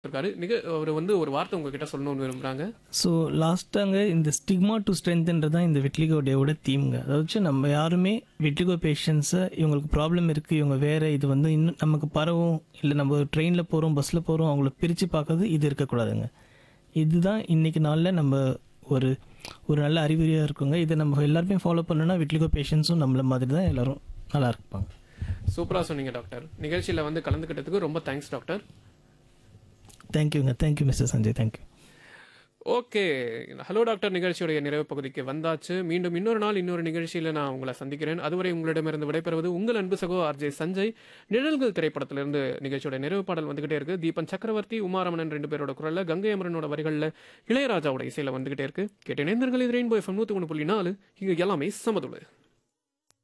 இருக்காரு. அவர் ஒரு வார்த்தை உங்ககிட்ட சொல்லணும்னு விரும்புறாங்க. ஸோ லாஸ்ட்டாங்க இந்த ஸ்டிக்மா டு ஸ்ட்ரென்த்ன்றது தான் இந்த வெட்லிகோ டேவோட தீம்ங்க. அதாவது நம்ம யாருமே வெட்லிகோ பேஷண்ட்ஸை இவங்களுக்கு ப்ராப்ளம் இருக்குது, இவங்க வேறு இது இன்னும் நமக்கு பரவும், இல்லை நம்ம ட்ரெயினில் போகிறோம் பஸ்ஸில் போகிறோம் அவங்கள பிரித்து பார்க்கறது இது இருக்கக்கூடாதுங்க. இதுதான் இன்றைக்கி நாளில் நம்ம ஒரு ஒரு நல்ல அறிகுறியாக இருக்குங்க. இதை நம்ம எல்லாருமே ஃபாலோ பண்ணோன்னா வெட்லிகோ பேஷண்ட்ஸும் நம்மள மாதிரி தான் எல்லோரும் நல்லா இருப்பாங்க. சூப்பராக சொன்னீங்க டாக்டர். நிகழ்ச்சியில் கலந்துக்கிட்டதுக்கு ரொம்ப தேங்க்ஸ் டாக்டர். தேங்க்யூங்க. Thank you mister Sanjay. Thank you. Okay, hello doctor நிகழ்ச்சியுடைய நிறைவு பகுதிக்கு வந்தாச்சு. மீண்டும் இன்னொரு நாள் இன்னொரு நிகழ்ச்சியில் நான் உங்களை சந்திக்கிறேன். அதுவரை உங்களிடமிருந்து விடைபெறுவது உங்கள் அன்பு சகோ ஆர்ஜே சஞ்சய். நிழல்கள் திரைப்படத்திலிருந்து நிகழ்ச்சியோட நிறைவு பாடல் வந்துகிட்டே இருக்கு. தீபன் சக்கரவர்த்தி, உமாரமணன் 2 பேரோட குரல்ல, கங்கை அமரனோட வரிகளில், இளையராஜாவோட இசையில வந்துகிட்டே இருக்கு. கேட்டு நேர்ந்தர்கள். இது ரெயின்போ FM 101.4. இங்க எல்லாமே சமதுளு.